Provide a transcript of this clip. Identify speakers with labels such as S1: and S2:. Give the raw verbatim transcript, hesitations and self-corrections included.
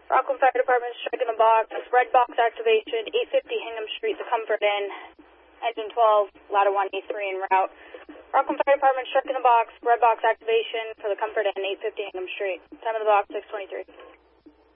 S1: Rockland Fire Department, strike in the box, red box activation, eight fifty Hingham Street, the Comfort Inn, engine twelve, ladder one eight three en route. Rockland Fire Department, strike in the box, red box activation for the Comfort Inn, eight fifty Hingham Street. Time of the box, six twenty-three.